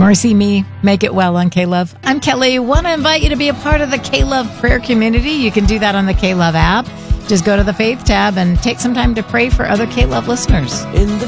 Mercy Me, Make It Well on K-Love. I'm Kelly. Want to invite you to be a part of the K-Love prayer community. You can do that on the K-Love app. Just go to the Faith tab and take some time to pray for other K-Love listeners. In the